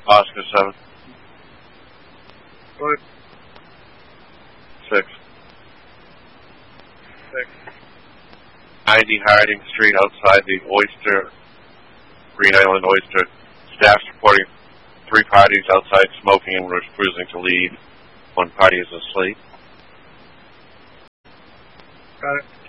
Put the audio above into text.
Oscar 7. What? 6. 90 Harding Street outside the Green Island Oyster. Staff's reporting 3 parties outside smoking and refusing to leave. 1 party is asleep. Got it.